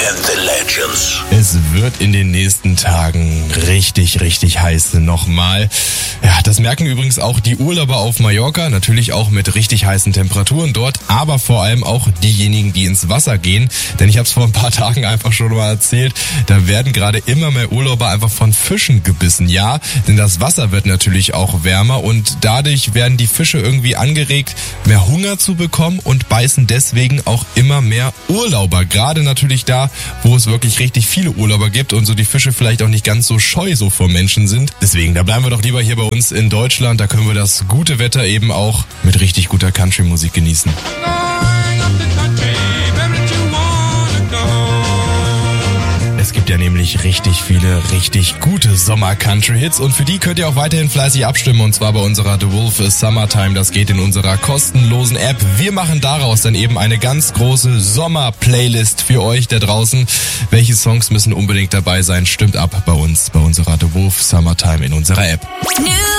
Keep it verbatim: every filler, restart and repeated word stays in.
and the Legends. Es wird in den nächsten Tagen richtig, richtig heiß nochmal. Ja, das merken übrigens auch die Urlauber auf Mallorca, natürlich auch mit richtig heißen Temperaturen dort, aber vor allem auch diejenigen, die ins Wasser gehen. Denn ich habe es vor ein paar Tagen einfach schon mal erzählt, da werden gerade immer mehr Urlauber einfach von Fischen gebissen. Ja, denn das Wasser wird natürlich auch wärmer und dadurch werden die Fische irgendwie angeregt, mehr Hunger zu bekommen und beißen deswegen auch immer mehr Urlauber. Gerade natürlich da, wo es wirklich richtig viele Urlauber gibt und so die Fische vielleicht auch nicht ganz so scheu so vor Menschen sind. Deswegen, da bleiben wir doch lieber hier bei uns in Deutschland. Da können wir das gute Wetter eben auch mit richtig guter Country-Musik genießen. Es gibt ja nämlich richtig viele, richtig gute Sommer-Country-Hits und für die könnt ihr auch weiterhin fleißig abstimmen und zwar bei unserer The Wolf Summertime. Das geht in unserer kostenlosen App. Wir machen daraus dann eben eine ganz große Sommer-Playlist für euch da draußen. Welche Songs müssen unbedingt dabei sein? Stimmt ab bei uns, bei unserer The Wolf Summertime in unserer App.